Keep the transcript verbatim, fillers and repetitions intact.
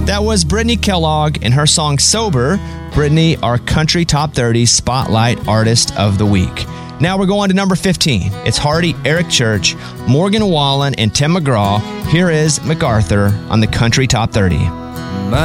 That was Brittany Kellogg and her song Sober. Brittany, our Country Top thirty Spotlight Artist of the Week. Now we're going to number fifteen. It's Hardy, Eric Church, Morgan Wallen, and Tim McGraw. Here is MacArthur on the Country Top thirty.